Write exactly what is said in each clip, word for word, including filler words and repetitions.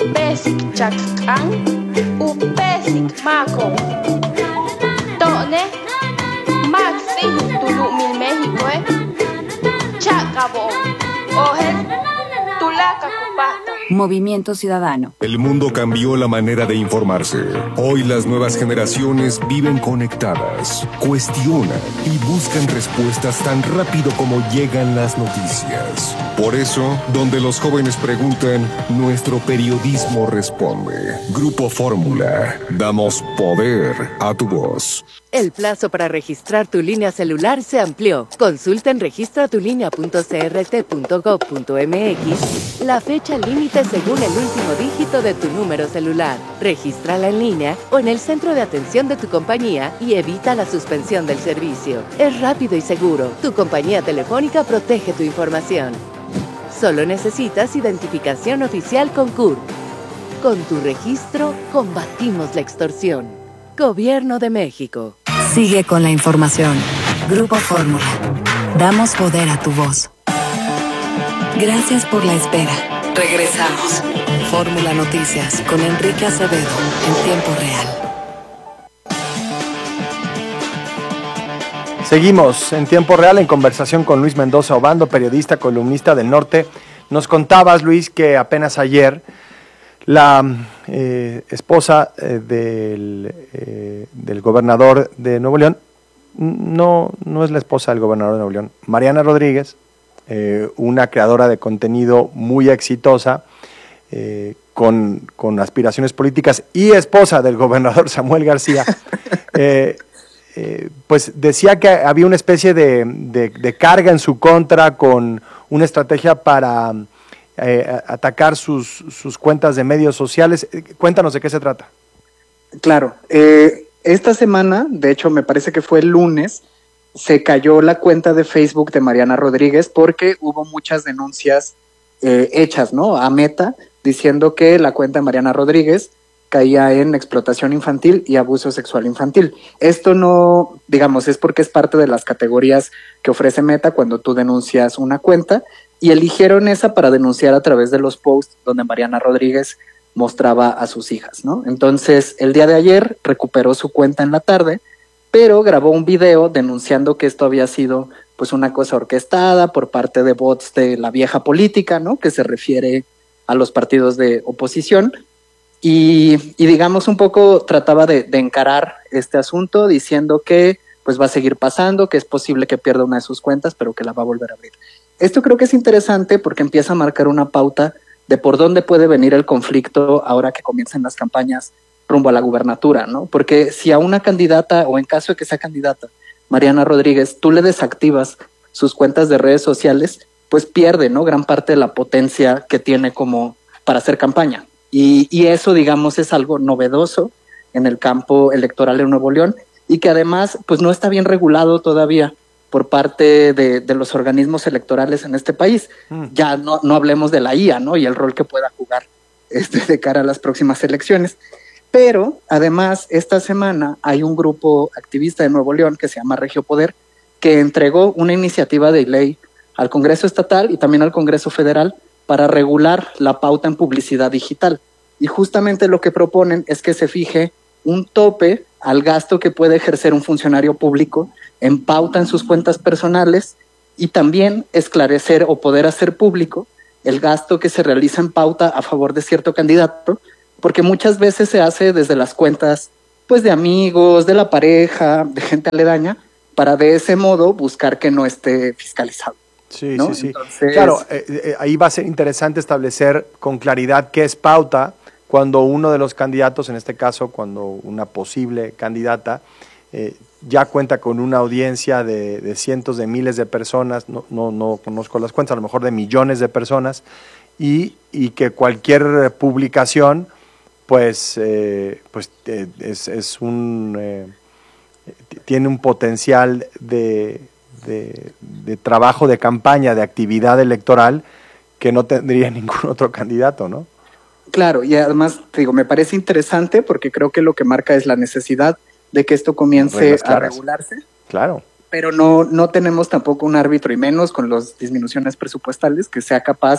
Basic chakang, u basic mako. Tone, maxi tulu mil México, eh. Chacabo, oje, tulaca cupata. Movimiento Ciudadano. El mundo cambió la manera de informarse. Hoy las nuevas generaciones viven conectadas, cuestionan y buscan respuestas tan rápido como llegan las noticias. Por eso, donde los jóvenes preguntan, nuestro periodismo responde. Grupo Fórmula. Damos poder a tu voz. El plazo para registrar tu línea celular se amplió. Consulta en registra tu línea punto c r t punto gov punto m x la fecha límite según el último dígito de tu número celular. Regístrala en línea o en el centro de atención de tu compañía y evita la suspensión del servicio. Es rápido y seguro. Tu compañía telefónica protege tu información. Solo necesitas identificación oficial con C U R. Con tu registro, combatimos la extorsión. Gobierno de México. Sigue con la información. Grupo Fórmula. Damos poder a tu voz. Gracias por la espera. Regresamos. Fórmula Noticias con Enrique Acevedo en tiempo real. Seguimos en tiempo real en conversación con Luis Mendoza Obando, periodista, columnista del Norte. Nos contabas, Luis, que apenas ayer la eh, esposa eh, del, eh, del gobernador de Nuevo León, no, no es la esposa del gobernador de Nuevo León, Mariana Rodríguez, eh, una creadora de contenido muy exitosa, eh, con, con aspiraciones políticas y esposa del gobernador Samuel García, eh, eh, pues decía que había una especie de, de, de carga en su contra con una estrategia para Eh, atacar sus, sus cuentas de medios sociales. Cuéntanos de qué se trata. Claro, eh, esta semana, de hecho me parece que fue el lunes, se cayó la cuenta de Facebook de Mariana Rodríguez porque hubo muchas denuncias eh, hechas, ¿no?, a Meta, diciendo que la cuenta de Mariana Rodríguez caía en explotación infantil y abuso sexual infantil. Esto no, digamos, es porque es parte de las categorías que ofrece Meta cuando tú denuncias una cuenta, y eligieron esa para denunciar a través de los posts donde Mariana Rodríguez mostraba a sus hijas, ¿no? Entonces, el día de ayer recuperó su cuenta en la tarde, pero grabó un video denunciando que esto había sido pues una cosa orquestada por parte de bots de la vieja política, ¿no?, que se refiere a los partidos de oposición, y, y digamos un poco trataba de, de encarar este asunto diciendo que pues va a seguir pasando, que es posible que pierda una de sus cuentas, pero que la va a volver a abrir. Esto creo que es interesante porque empieza a marcar una pauta de por dónde puede venir el conflicto ahora que comiencen las campañas rumbo a la gubernatura, ¿no? Porque si a una candidata, o en caso de que sea candidata, Mariana Rodríguez, tú le desactivas sus cuentas de redes sociales, pues pierde, ¿no?, gran parte de la potencia que tiene como para hacer campaña. Y, y eso, digamos, es algo novedoso en el campo electoral en Nuevo León y que además, pues no está bien regulado todavía por parte de, de los organismos electorales en este país. Mm. Ya no, no hablemos de la I A, ¿no?, y el rol que pueda jugar este, de cara a las próximas elecciones. Pero, además, esta semana hay un grupo activista de Nuevo León que se llama Regio Poder, que entregó una iniciativa de ley al Congreso Estatal y también al Congreso Federal para regular la pauta en publicidad digital. Y justamente lo que proponen es que se fije un tope al gasto que puede ejercer un funcionario público en pauta en sus cuentas personales y también esclarecer o poder hacer público el gasto que se realiza en pauta a favor de cierto candidato, porque muchas veces se hace desde las cuentas pues de amigos, de la pareja, de gente aledaña, para de ese modo buscar que no esté fiscalizado. Sí, ¿no? sí, sí. Entonces, claro, eh, eh, ahí va a ser interesante establecer con claridad qué es pauta cuando uno de los candidatos, en este caso cuando una posible candidata, eh, ya cuenta con una audiencia de, de cientos de miles de personas, no, no, no conozco las cuentas, a lo mejor de millones de personas, y, y que cualquier publicación pues, eh, pues eh, es, es un, eh, tiene un potencial de, de, de trabajo de campaña, de actividad electoral que no tendría ningún otro candidato, ¿no? Claro, y además, digo, me parece interesante porque creo que lo que marca es la necesidad de que esto comience a regularse. Claro. Pero no, no tenemos tampoco un árbitro, y menos con las disminuciones presupuestales, que sea capaz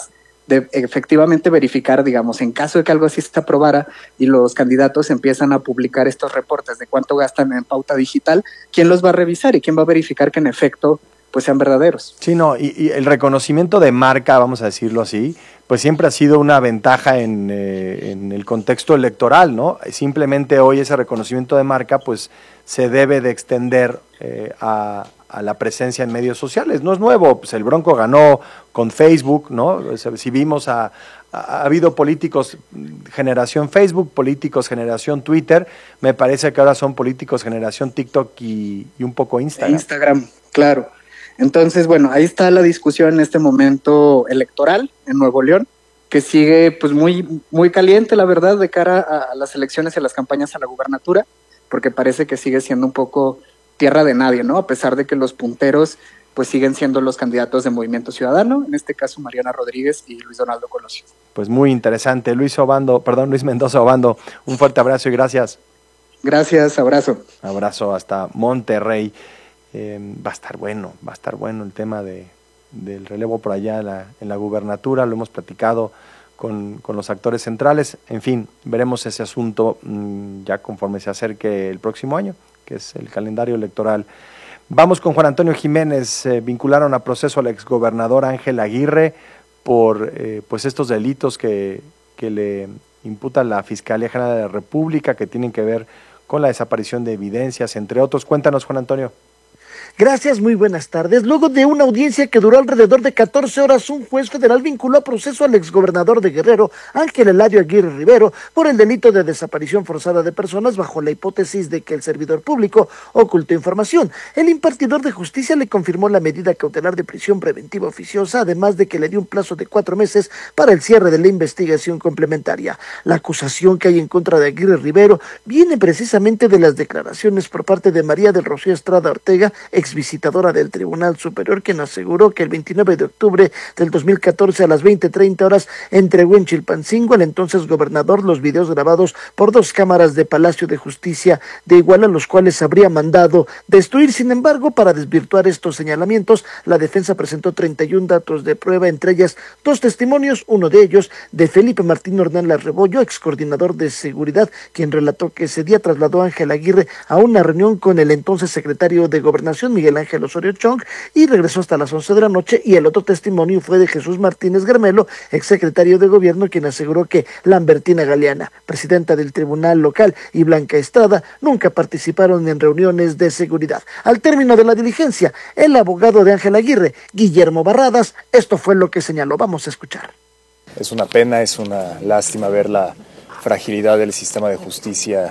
de efectivamente verificar, digamos, en caso de que algo así se aprobara y los candidatos empiezan a publicar estos reportes de cuánto gastan en pauta digital, ¿quién los va a revisar y quién va a verificar que en efecto pues sean verdaderos? Sí, no, y, y el reconocimiento de marca, vamos a decirlo así, pues siempre ha sido una ventaja en, eh, en el contexto electoral, ¿no? Simplemente hoy ese reconocimiento de marca pues se debe de extender eh, a, a la presencia en medios sociales. No es nuevo, pues el Bronco ganó con Facebook, ¿no? Si vimos a, a, ha habido políticos generación Facebook, políticos generación Twitter, me parece que ahora son políticos generación TikTok y, y un poco Instagram. Instagram, claro. Entonces, bueno, ahí está la discusión en este momento electoral en Nuevo León, que sigue pues muy, muy caliente, la verdad, de cara a, a las elecciones y a las campañas a la gubernatura, porque parece que sigue siendo un poco tierra de nadie, ¿no? A pesar de que los punteros pues siguen siendo los candidatos de Movimiento Ciudadano, en este caso Mariana Rodríguez y Luis Donaldo Colosio. Pues muy interesante. Luis Obando, perdón, Luis Mendoza Obando, un fuerte abrazo y gracias. Gracias, abrazo. Abrazo hasta Monterrey. Eh, va a estar bueno, va a estar bueno el tema de, del relevo por allá en la, en la gubernatura, lo hemos platicado con, con los actores centrales, en fin, veremos ese asunto mmm, ya conforme se acerque el próximo año, que es el calendario electoral. Vamos con Juan Antonio Jiménez. Eh, vincularon a proceso al exgobernador Ángel Aguirre por eh, pues estos delitos que, que le imputa la Fiscalía General de la República, que tienen que ver con la desaparición de evidencias, entre otros. Cuéntanos, Juan Antonio. Gracias, muy buenas tardes. Luego de una audiencia que duró alrededor de catorce horas, un juez federal vinculó a proceso al exgobernador de Guerrero, Ángel Eladio Aguirre Rivero, por el delito de desaparición forzada de personas bajo la hipótesis de que el servidor público ocultó información. El impartidor de justicia le confirmó la medida cautelar de prisión preventiva oficiosa, además de que le dio un plazo de cuatro meses para el cierre de la investigación complementaria. La acusación que hay en contra de Aguirre Rivero viene precisamente de las declaraciones por parte de María del Rocío Estrada Ortega, exvisitadora del Tribunal Superior, quien aseguró que el veintinueve de octubre del dos mil catorce a las veinte treinta horas entregó en Chilpancingo al entonces gobernador los videos grabados por dos cámaras de Palacio de Justicia de Iguala, los cuales habría mandado destruir. Sin embargo, para desvirtuar estos señalamientos, la defensa presentó treinta y un datos de prueba, entre ellas dos testimonios, uno de ellos de Felipe Martín Ornelas Rebollo, ex coordinador de seguridad, quien relató que ese día trasladó a Ángel Aguirre a una reunión con el entonces secretario de Gobernación, Miguel Ángel Osorio Chong, y regresó hasta las once de la noche. Y el otro testimonio fue de Jesús Martínez Garmelo, exsecretario de Gobierno, quien aseguró que Lambertina Galeana, presidenta del Tribunal Local, y Blanca Estrada nunca participaron en reuniones de seguridad. Al término de la diligencia, el abogado de Ángel Aguirre, Guillermo Barradas, esto fue lo que señaló. Vamos a escuchar. Es una pena, es una lástima ver la fragilidad del sistema de justicia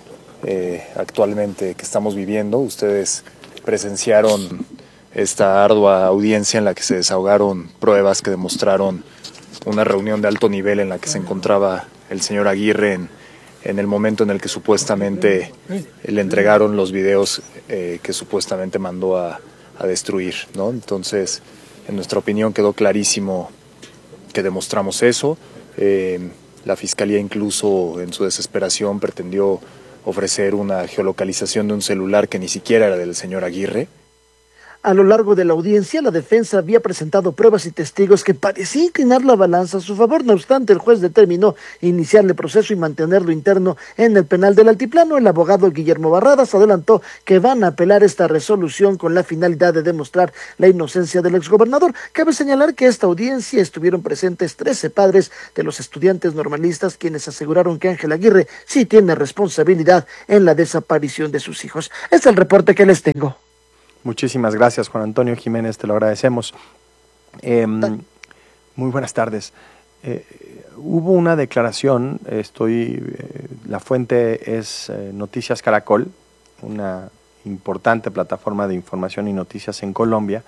eh, actualmente que estamos viviendo. Ustedes presenciaron esta ardua audiencia en la que se desahogaron pruebas que demostraron una reunión de alto nivel en la que se encontraba el señor Aguirre en, en el momento en el que supuestamente le entregaron los videos eh, que supuestamente mandó a, a destruir, ¿no? Entonces, en nuestra opinión quedó clarísimo que demostramos eso. Eh, la Fiscalía incluso en su desesperación pretendió ofrecer una geolocalización de un celular que ni siquiera era del señor Aguirre. A lo largo de la audiencia, la defensa había presentado pruebas y testigos que parecía inclinar la balanza a su favor. No obstante, el juez determinó iniciar el proceso y mantenerlo interno en el penal del Altiplano. El abogado Guillermo Barradas adelantó que van a apelar esta resolución con la finalidad de demostrar la inocencia del exgobernador. Cabe señalar que esta audiencia estuvieron presentes trece padres de los estudiantes normalistas, quienes aseguraron que Ángel Aguirre sí tiene responsabilidad en la desaparición de sus hijos. Este es el reporte que les tengo. Muchísimas gracias, Juan Antonio Jiménez, te lo agradecemos. Eh, muy buenas tardes. Eh, hubo una declaración, estoy, eh, la fuente es eh, Noticias Caracol, una importante plataforma de información y noticias en Colombia,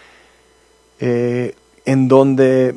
eh, en donde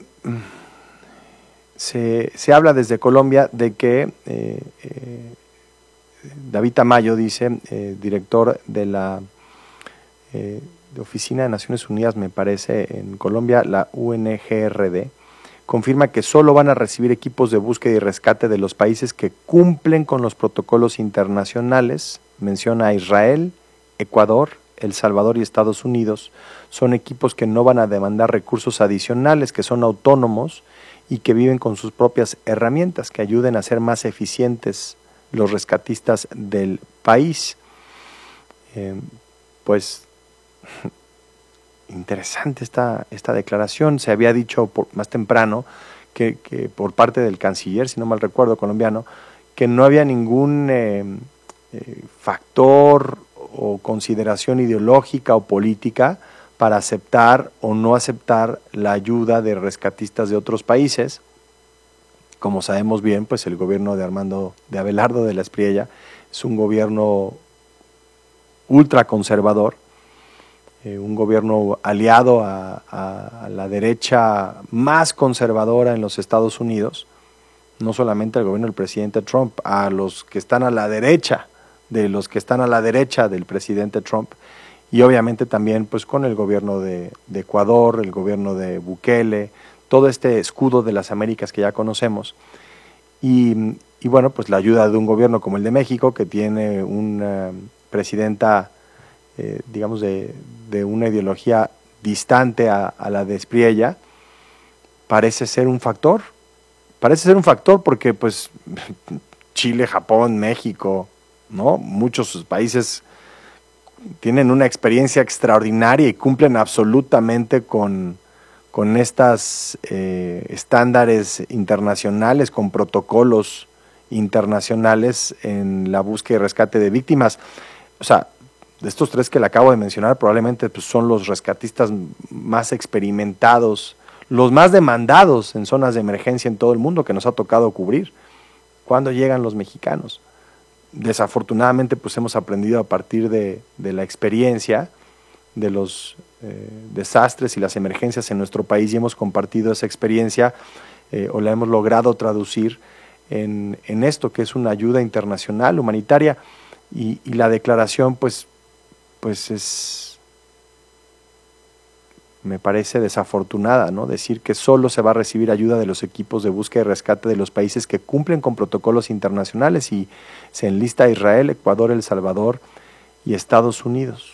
se, se habla desde Colombia de que eh, eh, David Tamayo, dice, eh, director de la Eh, de Oficina de Naciones Unidas, me parece, en Colombia, la U N G R D, confirma que solo van a recibir equipos de búsqueda y rescate de los países que cumplen con los protocolos internacionales. Menciona a Israel, Ecuador, El Salvador y Estados Unidos. Son equipos que no van a demandar recursos adicionales, que son autónomos y que viven con sus propias herramientas, que ayuden a ser más eficientes los rescatistas del país. Eh, pues interesante esta, esta declaración. Se había dicho por, más temprano que, que por parte del canciller, si no mal recuerdo, colombiano, que no había ningún eh, eh, factor o consideración ideológica o política para aceptar o no aceptar la ayuda de rescatistas de otros países. Como sabemos bien, pues el gobierno de Armando de Abelardo de la Espriella es un gobierno ultraconservador, eh, un gobierno aliado a, a, a la derecha más conservadora en los Estados Unidos, no solamente al gobierno del presidente Trump, a los que están a la derecha de los que están a la derecha del presidente Trump, y obviamente también pues con el gobierno de, de Ecuador, el gobierno de Bukele, todo este escudo de las Américas que ya conocemos. Y, y bueno, pues la ayuda de un gobierno como el de México, que tiene una presidenta, eh, digamos, de, de una ideología distante a, a la de Espriella, parece ser un factor. Parece ser un factor porque pues Chile, Japón, México, ¿no? Muchos países tienen una experiencia extraordinaria y cumplen absolutamente con, con estos eh, estándares internacionales, con protocolos internacionales en la búsqueda y rescate de víctimas. O sea, de estos tres que le acabo de mencionar, probablemente pues, son los rescatistas más experimentados, los más demandados en zonas de emergencia en todo el mundo que nos ha tocado cubrir. ¿Cuándo llegan los mexicanos? Desafortunadamente, pues hemos aprendido a partir de, de la experiencia de los eh, desastres y las emergencias en nuestro país, y hemos compartido esa experiencia eh, o la hemos logrado traducir en, en esto que es una ayuda internacional humanitaria, y, y la declaración pues, pues es, me parece desafortunada, ¿no? Decir que solo se va a recibir ayuda de los equipos de búsqueda y rescate de los países que cumplen con protocolos internacionales, y se enlista a Israel, Ecuador, El Salvador y Estados Unidos.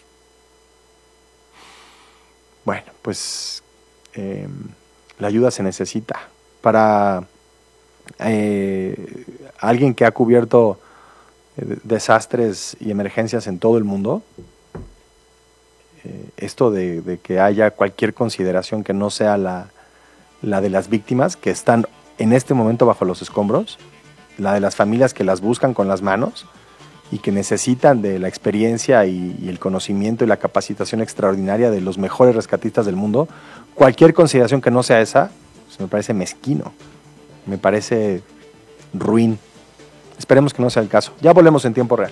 Bueno, pues eh, la ayuda se necesita. Para eh, alguien que ha cubierto eh, desastres y emergencias en todo el mundo, Eh, esto de, de que haya cualquier consideración que no sea la, la de las víctimas que están en este momento bajo los escombros, la de las familias que las buscan con las manos y que necesitan de la experiencia y, y el conocimiento y la capacitación extraordinaria de los mejores rescatistas del mundo, cualquier consideración que no sea esa, pues me parece mezquino, me parece ruin. Esperemos que no sea el caso. Ya volvemos en tiempo real.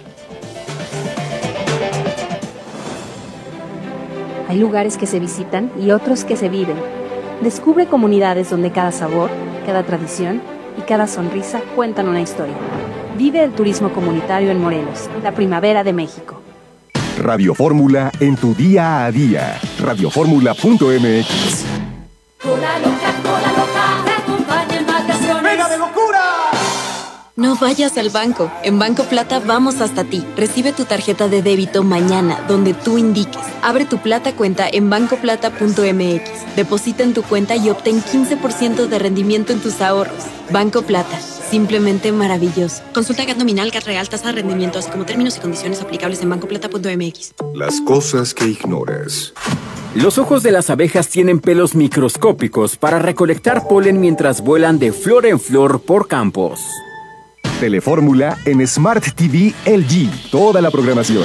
Hay lugares que se visitan y otros que se viven. Descubre comunidades donde cada sabor, cada tradición y cada sonrisa cuentan una historia. Vive el turismo comunitario en Morelos, la primavera de México. Radio Fórmula en tu día a día. radio fórmula punto m x. Cola loca, cola loca, te acompaña en vacaciones. ¡Venga de locura! No vayas al banco. En Banco Plata vamos hasta ti. Recibe tu tarjeta de débito mañana, donde tú indiques. Abre tu Plata cuenta en banco plata punto m x. Deposita en tu cuenta y obtén quince por ciento de rendimiento en tus ahorros. Banco Plata. Simplemente maravilloso. Consulta G A T nominal, G A T real, tasa de rendimiento, así como términos y condiciones aplicables en banco plata punto m x. Las cosas que ignoras. Los ojos de las abejas tienen pelos microscópicos para recolectar polen mientras vuelan de flor en flor por campos. Telefórmula en Smart T V L G. Toda la programación.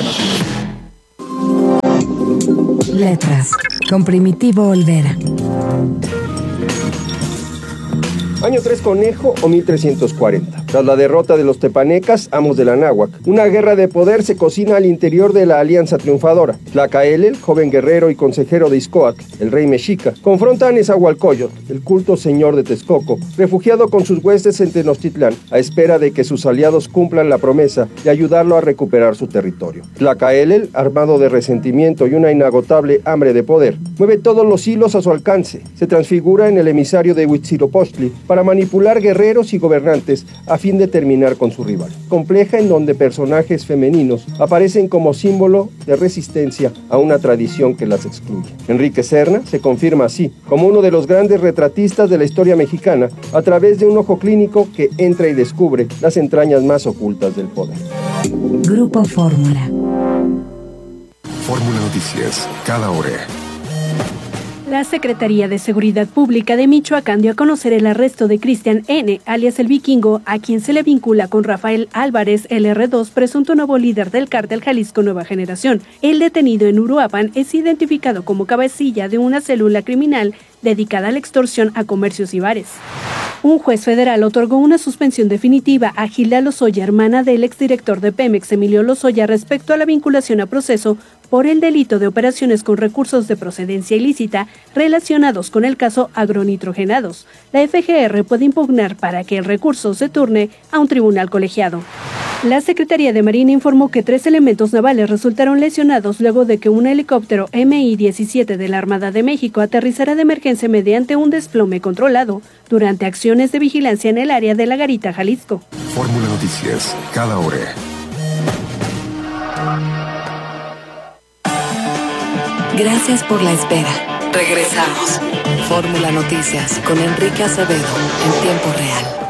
Letras. Con Primitivo Olvera. Año tres Conejo o mil trescientos cuarenta. Tras la derrota de los tepanecas, amos de la náhuac, una guerra de poder se cocina al interior de la alianza triunfadora. Tlacaelel, joven guerrero y consejero de Izcoatl, el rey mexica, confronta a Nezahualcóyotl, el culto señor de Texcoco, refugiado con sus huestes en Tenochtitlán, a espera de que sus aliados cumplan la promesa de ayudarlo a recuperar su territorio. Tlacaelel, armado de resentimiento y una inagotable hambre de poder, mueve todos los hilos a su alcance. Se transfigura en el emisario de Huitzilopochtli para manipular guerreros y gobernantes a fin de terminar con su rival. Compleja, en donde personajes femeninos aparecen como símbolo de resistencia a una tradición que las excluye. Enrique Serna se confirma así, como uno de los grandes retratistas de la historia mexicana, a través de un ojo clínico que entra y descubre las entrañas más ocultas del poder. Grupo Fórmula. Fórmula Noticias, cada hora. La Secretaría de Seguridad Pública de Michoacán dio a conocer el arresto de Cristian N., alias El Vikingo, a quien se le vincula con Rafael Álvarez, el erre dos, presunto nuevo líder del cártel Jalisco Nueva Generación. El detenido en Uruapan es identificado como cabecilla de una célula criminal dedicada a la extorsión a comercios y bares. Un juez federal otorgó una suspensión definitiva a Gilda Lozoya, hermana del exdirector de Pemex, Emilio Lozoya, respecto a la vinculación a proceso por el delito de operaciones con recursos de procedencia ilícita relacionados con el caso agronitrogenados. La efe ge erre puede impugnar para que el recurso se turne a un tribunal colegiado. La Secretaría de Marina informó que tres elementos navales resultaron lesionados luego de que un helicóptero eme i diecisiete de la Armada de México aterrizara de emergencia mediante un desplome controlado durante acciones de vigilancia en el área de La Garita, Jalisco. Fórmula Noticias, cada hora. Gracias por la espera. Regresamos. Fórmula Noticias con Enrique Acevedo en tiempo real.